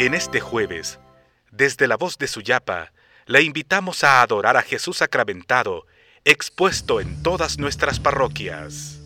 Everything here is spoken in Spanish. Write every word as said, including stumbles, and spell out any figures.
En este jueves, desde la voz de Suyapa, la invitamos a adorar a Jesús sacramentado, expuesto en todas nuestras parroquias.